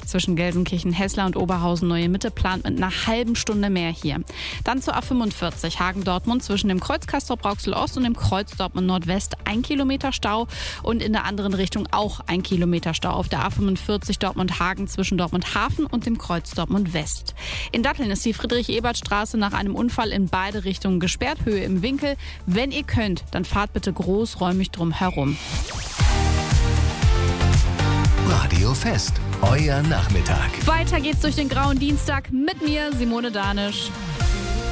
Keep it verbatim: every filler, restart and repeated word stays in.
Zwischen Gelsenkirchen, Heßler und Oberhausen Neue Mitte plant mit einer halben Stunde mehr hier. Dann zur A fünfundvierzig Hagen-Dortmund zwischen dem Kreuz Castrop-Rauxel-Ost und dem Kreuz Dortmund-Nordwest ein Kilometer Stau und in der anderen Richtung auch ein Kilometer Stau auf der A fünfundvierzig Dortmund-Hagen zwischen Dortmund-Hafen und dem Kreuz Dortmund-West. In Datteln ist die Friedrich-Ebert-Straße nach einem Unfall in beide Richtungen gesperrt, Höhe im Winkel. Wenn ihr könnt, dann fahrt bitte großräumig drum herum. Radio Fest, euer Nachmittag. Weiter geht's durch den grauen Dienstag mit mir, Simone Danisch.